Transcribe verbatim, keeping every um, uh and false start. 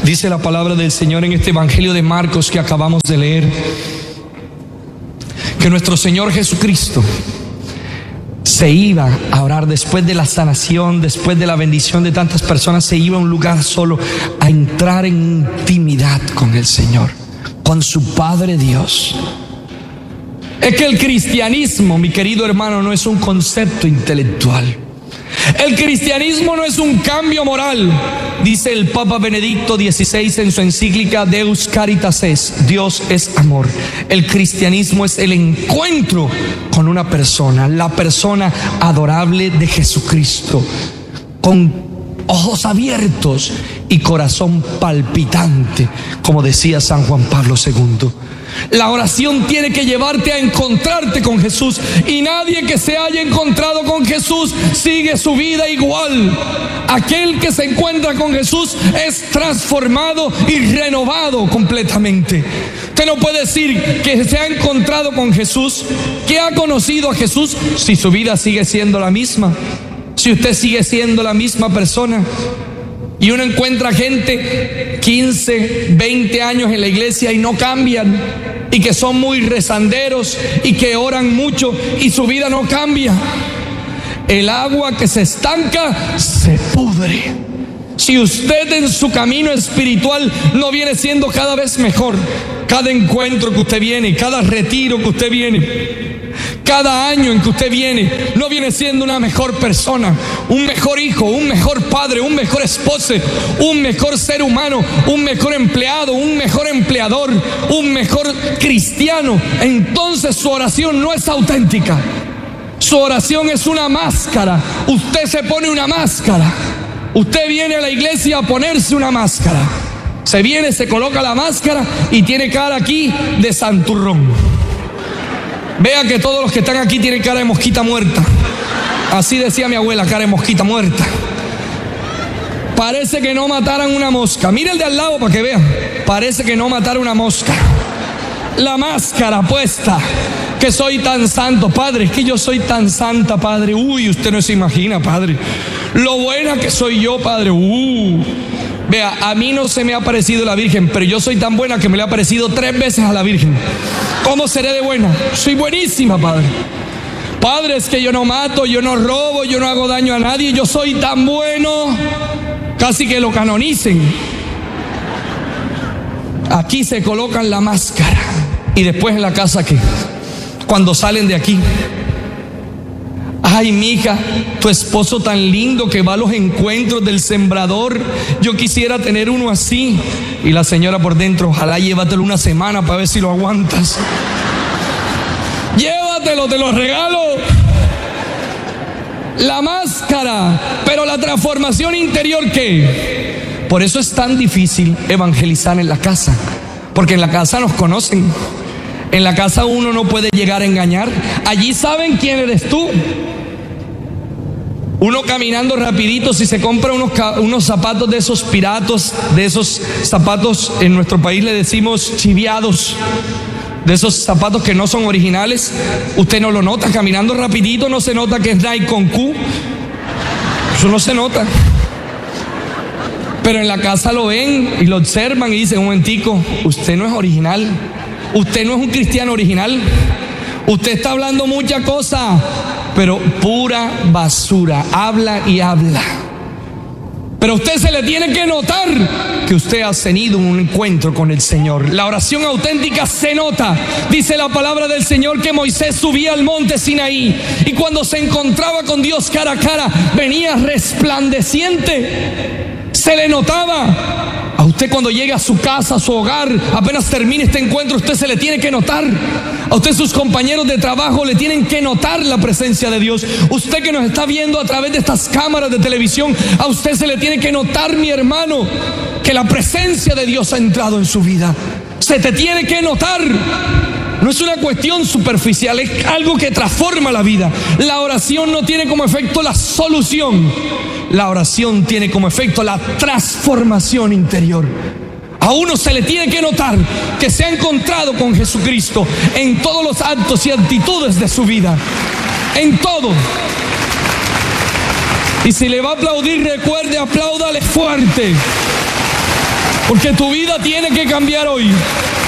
Dice la palabra del Señor en este Evangelio de Marcos que acabamos de leer, que nuestro Señor Jesucristo se iba a orar después de la sanación, después de la bendición de tantas personas, se iba a un lugar solo a entrar en intimidad con el Señor, con su Padre Dios. Es que el cristianismo, mi querido hermano, no es un concepto intelectual. El cristianismo no es un cambio moral. Dice el Papa Benedicto dieciséis en su encíclica Deus Caritas Est, Dios es amor. El cristianismo es el encuentro con una persona, la persona adorable de Jesucristo, con ojos abiertos y corazón palpitante, como decía San Juan Pablo segundo. La oración tiene que llevarte a encontrarte con Jesús, y nadie que se haya encontrado con Jesús sigue su vida igual. Aquel que se encuentra con Jesús es transformado y renovado completamente. Usted no puede decir que se ha encontrado con Jesús, que ha conocido a Jesús, si su vida sigue siendo la misma, si usted sigue siendo la misma persona. Y uno encuentra gente quince, veinte años en la iglesia y no cambian, y que son muy rezanderos y que oran mucho y su vida no cambia. El agua que se estanca se pudre. Si usted en su camino espiritual no viene siendo cada vez mejor, cada encuentro que usted viene, cada retiro que usted viene, cada año en que usted viene, no viene siendo una mejor persona, un mejor hijo, un mejor padre, un mejor esposo, un mejor ser humano, un mejor empleado, un mejor empleador, un mejor cristiano, entonces su oración no es auténtica. Su oración es una máscara. Usted se pone una máscara. Usted viene a la iglesia a ponerse una máscara. Se viene, se coloca la máscara y tiene cara aquí de santurrón. Vea que todos los que están aquí tienen cara de mosquita muerta. Así decía mi abuela, cara de mosquita muerta. Parece que no mataran una mosca. Mire el de al lado para que vean. Parece que no mataron una mosca. La máscara puesta. Que soy tan santo, Padre. Es que yo soy tan santa, Padre. Uy, usted no se imagina, Padre. Lo buena que soy yo, Padre. Uh. Vea, a mí no se me ha aparecido la Virgen, pero yo soy tan buena que me le ha aparecido tres veces a la Virgen. ¿Cómo seré de buena? Soy buenísima, Padre. Padre, es que yo no mato, yo no robo, yo no hago daño a nadie, yo soy tan bueno. Casi que lo canonicen. Aquí se colocan la máscara. Y después en la casa, ¿qué? Cuando salen de aquí, ay, mija, tu esposo tan lindo que va a los encuentros del sembrador, yo quisiera tener uno así. Y la señora por dentro, ojalá llévatelo una semana para ver si lo aguantas. Llévatelo, te lo regalo. La máscara, pero la transformación interior, ¿qué? Por eso es tan difícil evangelizar en la casa, porque en la casa nos conocen. En la casa uno no puede llegar a engañar. Allí saben quién eres tú. Uno caminando rapidito, si se compra unos, unos zapatos de esos piratos, de esos zapatos, en nuestro país le decimos chiviados, de esos zapatos que no son originales, usted no lo nota. Caminando rapidito no se nota que es Nike con Q. Eso no se nota. Pero en la casa lo ven y lo observan y dicen, un momentico, usted no es original. Usted no es un cristiano original. Usted está hablando mucha cosa, pero pura basura. Habla y habla. Pero a usted se le tiene que notar que usted ha tenido un encuentro con el Señor. La oración auténtica se nota. Dice la palabra del Señor que Moisés subía al monte Sinaí y cuando se encontraba con Dios cara a cara, venía resplandeciente. Se le notaba. A usted cuando llega a su casa, a su hogar, apenas termine este encuentro, usted se le tiene que notar. A usted sus compañeros de trabajo le tienen que notar la presencia de Dios. Usted que nos está viendo a través de estas cámaras de televisión, a usted se le tiene que notar, mi hermano, que la presencia de Dios ha entrado en su vida. Se te tiene que notar. No es una cuestión superficial, es algo que transforma la vida. La oración no tiene como efecto la solución. La oración tiene como efecto la transformación interior. A uno se le tiene que notar que se ha encontrado con Jesucristo en todos los actos y actitudes de su vida. En todo. Y si le va a aplaudir, recuerde, apláudale fuerte. Porque tu vida tiene que cambiar hoy.